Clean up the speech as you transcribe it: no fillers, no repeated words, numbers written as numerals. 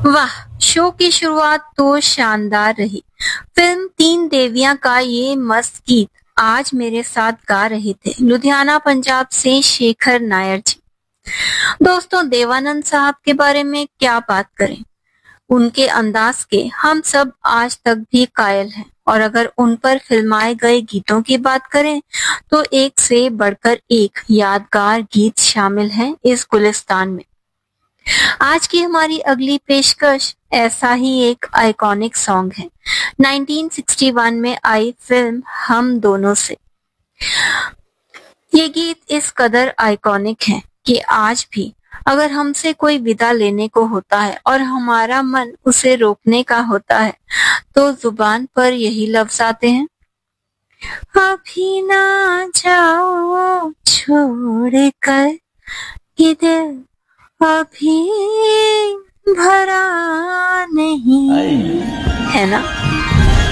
वाह! शो की शुरुआत तो शानदार रही। फिल्म तीन देवियां का ये मस्त गीत आज मेरे साथ गा रहे थे लुधियाना पंजाब से शेखर नायर जी। दोस्तों, देवानंद साहब के बारे में क्या बात करें। उनके अंदाज के हम सब आज तक भी कायल हैं, और अगर उन पर फिल्माए गए गीतों की बात करें तो एक से बढ़कर एक यादगार गीत शामिल हैं इस गुलिस्तान में। आज की हमारी अगली पेशकश ऐसा ही एक आइकॉनिक सॉन्ग है, 1961 में आई फिल्म हम दोनों से। ये गीत इस कदर आइकॉनिक है कि आज भी अगर हमसे कोई विदा लेने को होता है और हमारा मन उसे रोकने का होता है तो जुबान पर यही लफ्ज आते हैं, अभी ना जाओ छोड़ कर ये दिल अभी भरा नहीं, है ना।